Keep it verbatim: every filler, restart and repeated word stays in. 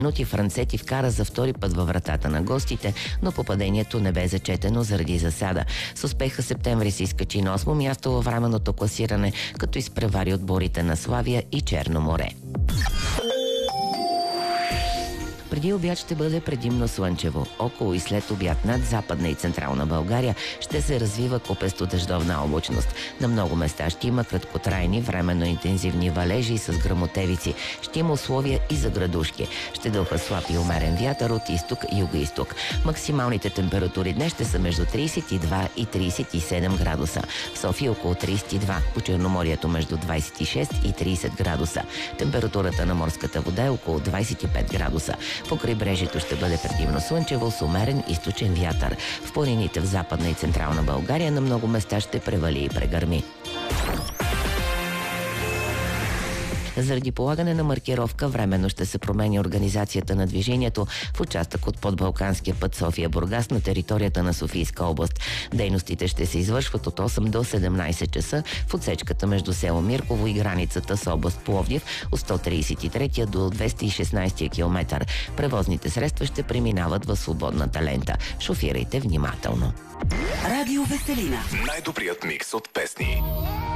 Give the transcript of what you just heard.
минути Францети вкара за втори път във вратата на гостите, но попадението не бе зачетено заради засада. С успеха Септември се изкачи на осмо място във временното класиране, като изпревари отборите на Славия и Черно море. Преди обяд ще бъде предимно слънчево. Около и след обяд над Западна и Централна България ще се развива купесто дъждовна облачност. На много места ще има краткотрайни, временно интензивни валежи с гръмотевици. Ще има условия и за градушки. Ще дъха слаб и умерен вятър от изток и юго-изток. Максималните температури днес ще са между трийсет и два и трийсет и седем градуса. В София около трийсет и два, по Черноморието между двайсет и шест и трийсет градуса. Температурата на морската вода е около двайсет и пет градуса. По крайбрежието ще бъде предимно слънчево с умерен източен вятър. В планините в Западна и Централна България на много места ще превали и прегърми. Заради полагане на маркировка временно ще се промени организацията на движението в участък от подбалканския път София-Бургас на територията на Софийска област. Дейностите ще се извършват от осем до седемнайсет часа в отсечката между село Мирково и границата с област Пловдив от сто трийсет и трети до двеста и шестнайсети километър. Превозните средства ще преминават в свободната лента. Шофирайте внимателно. Радио Веселина. Най-добрият микс от песни.